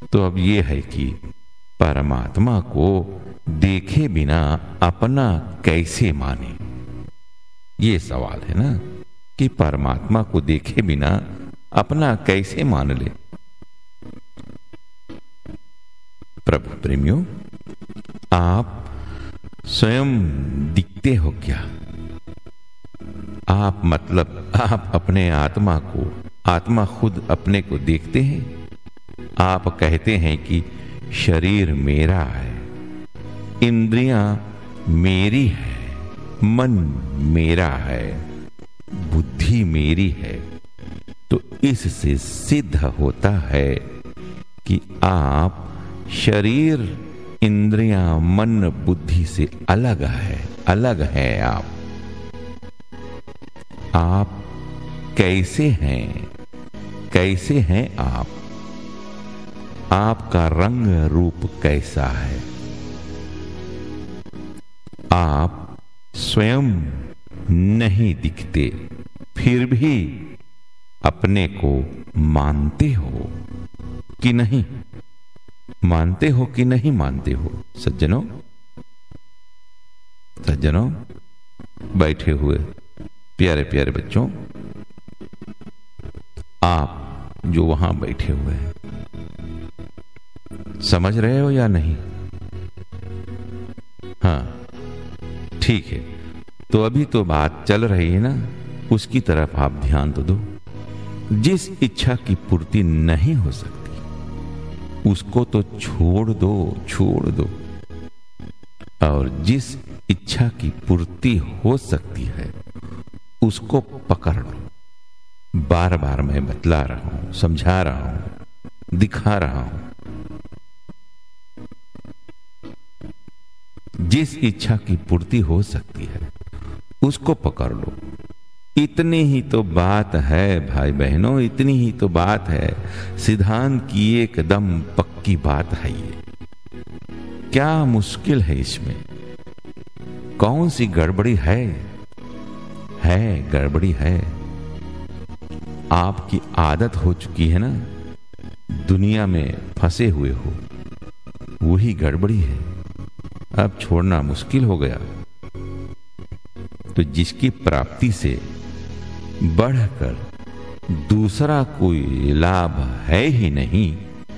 तो अब ये है कि परमात्मा को देखे बिना अपना कैसे माने। ये सवाल है ना कि परमात्मा को देखे बिना अपना कैसे मान ले। प्रभु प्रेमियों, आप स्वयं दिखते हो क्या? आप मतलब आप अपने आत्मा खुद अपने को देखते हैं? आप कहते हैं कि शरीर मेरा है, इंद्रियां मेरी है, मन मेरा है, बुद्धि मेरी है। तो इससे सिद्ध होता है कि आप शरीर, इंद्रियां, मन, बुद्धि से अलग है। आप कैसे हैं आप? आपका रंग रूप कैसा है? आप स्वयं नहीं दिखते, फिर भी अपने को मानते हो कि नहीं? मानते हो कि नहीं मानते हो? सज्जनों, बैठे हुए प्यारे प्यारे बच्चों, आप जो वहां बैठे हुए हैं, समझ रहे हो या नहीं? हाँ, ठीक है। तो अभी तो बात चल रही है ना, उसकी तरफ आप ध्यान तो दो। जिस इच्छा की पूर्ति नहीं हो सकती उसको तो छोड़ दो, और जिस इच्छा की पूर्ति हो सकती है उसको पकड़ लो। बार बार मैं बतला रहा हूं, समझा रहा हूं, दिखा रहा हूं। जिस इच्छा की पूर्ति हो सकती है उसको पकड़ लो। इतनी ही तो बात है भाई बहनों, इतनी ही तो बात है। सिद्धांत की एकदम पक्की बात है ये। क्या मुश्किल है इसमें? कौन सी गड़बड़ी है? गड़बड़ी है। आपकी आदत हो चुकी है ना, दुनिया में फंसे हुए हो, वही गड़बड़ी है। अब छोड़ना मुश्किल हो गया। तो जिसकी प्राप्ति से बढ़कर दूसरा कोई लाभ है ही नहीं,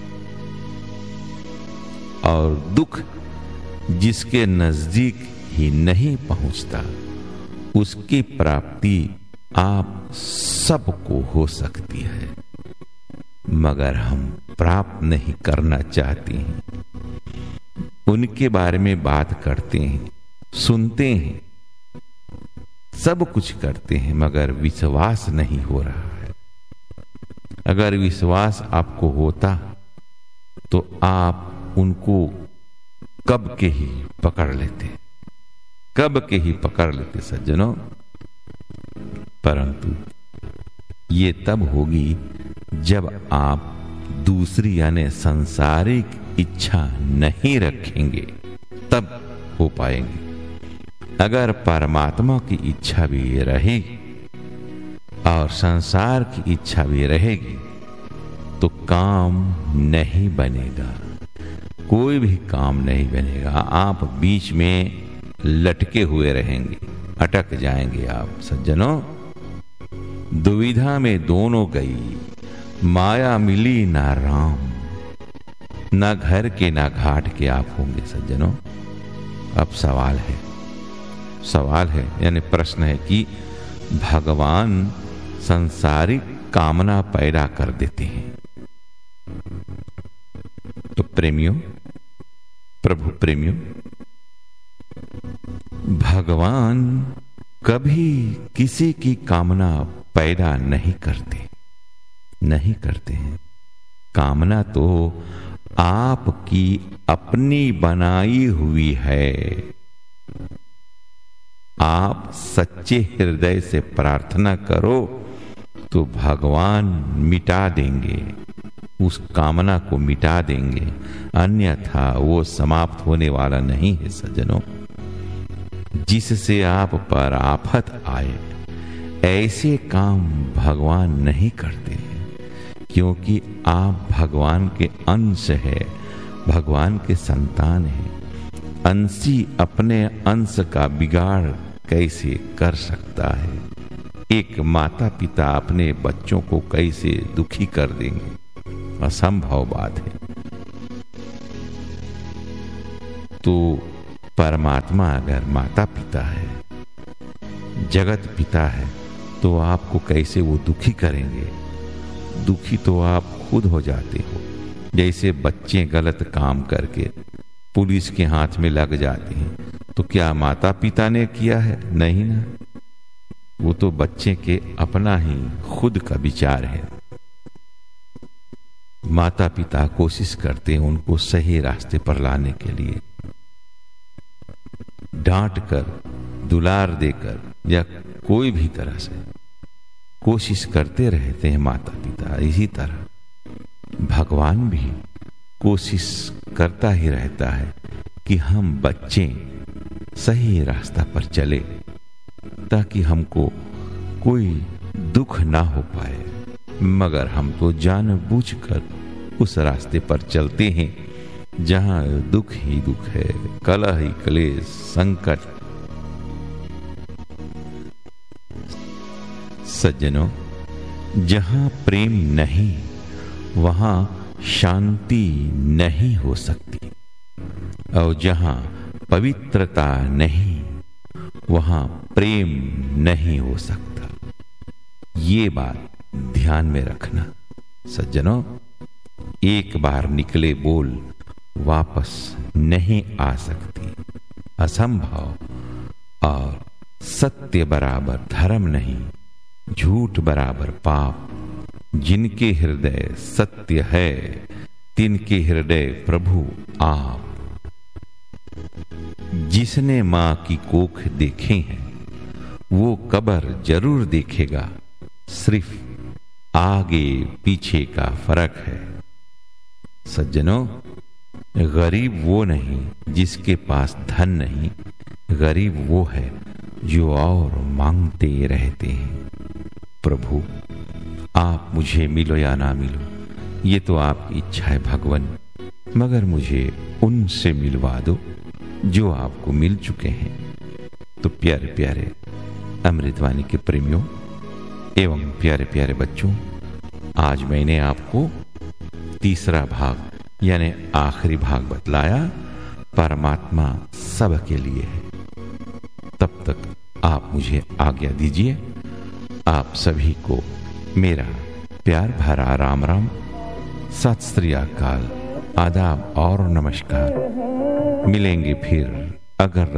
और दुख जिसके नजदीक ही नहीं पहुंचता, उसकी प्राप्ति आप सबको हो सकती है, मगर हम प्राप्त नहीं करना चाहते हैं। उनके बारे में बात करते हैं, सुनते हैं, सब कुछ करते हैं, मगर विश्वास नहीं हो रहा है। अगर विश्वास आपको होता तो आप उनको कब के ही पकड़ लेते सज्जनों। परंतु ये तब होगी जब आप दूसरी यानी सांसारिक इच्छा नहीं रखेंगे, तब हो पाएंगे। अगर परमात्मा की इच्छा भी रहेगी और संसार की इच्छा भी रहेगी तो काम नहीं बनेगा, कोई भी काम नहीं बनेगा। आप बीच में लटके हुए रहेंगे, अटक जाएंगे आप सज्जनों। दुविधा में दोनों गई, माया मिली ना राम, ना घर के ना घाट के आप होंगे सज्जनों। अब सवाल है यानी प्रश्न है कि भगवान सांसारिक कामना पैदा कर देते हैं। तो प्रेमियों, प्रभु प्रेमियों, भगवान कभी किसी की कामना पैदा नहीं करते हैं। कामना तो आपकी अपनी बनाई हुई है। आप सच्चे हृदय से प्रार्थना करो तो भगवान मिटा देंगे, उस कामना को मिटा देंगे, अन्यथा वो समाप्त होने वाला नहीं है सज्जनों। जिससे आप पर आफत आए ऐसे काम भगवान नहीं करते हैं, क्योंकि आप भगवान के अंश है, भगवान के संतान हैं। अंशी अपने अंश का बिगाड़ कैसे कर सकता है? एक माता पिता अपने बच्चों को कैसे दुखी कर देंगे? असंभव बात है। तो परमात्मा अगर माता पिता है, जगत पिता है, तो आपको कैसे वो दुखी करेंगे? दुखी तो आप खुद हो जाते हो। जैसे बच्चे गलत काम करके पुलिस के हाथ में लग जाते हैं, तो क्या माता पिता ने किया है? नहीं ना, वो तो बच्चे के अपना ही खुद का विचार है। माता पिता कोशिश करते हैं उनको सही रास्ते पर लाने के लिए, डांट कर, दुलार देकर या कोई भी तरह से कोशिश करते रहते हैं माता पिता। इसी तरह भगवान भी कोशिश करता ही रहता है कि हम बच्चे सही रास्ता पर चले, ताकि हमको कोई दुख ना हो पाए। मगर हम तो जानबूझकर उस रास्ते पर चलते हैं जहां दुख ही दुख है, कलह ही कलेश, संकट। सज्जनों, जहां प्रेम नहीं वहां शांति नहीं हो सकती, और जहां पवित्रता नहीं वहां प्रेम नहीं हो सकता। ये बात ध्यान में रखना सज्जनों। एक बार निकले बोल वापस नहीं आ सकती, असंभव। और सत्य बराबर धर्म नहीं, झूठ बराबर पाप। जिनके हृदय सत्य है तिनके हृदय प्रभु आप। जिसने मां की कोख देखे हैं वो कब्र जरूर देखेगा, सिर्फ आगे पीछे का फर्क है। सज्जनों, गरीब वो नहीं जिसके पास धन नहीं, गरीब वो है जो और मांगते रहते हैं। प्रभु, आप मुझे मिलो या ना मिलो, ये तो आपकी इच्छा है भगवान, मगर मुझे उनसे मिलवा दो जो आपको मिल चुके हैं। तो प्यारे प्यारे अमृतवाणी के प्रेमियों एवं प्यारे प्यारे बच्चों, आज मैंने आपको तीसरा भाग यानी आखिरी भाग बतलाया। परमात्मा सबके लिए है। तब तक आप मुझे आज्ञा दीजिए। आप सभी को मेरा प्यार भरा राम राम, सत श्री अकाल, आदाब और नमस्कार। मिलेंगे फिर अगर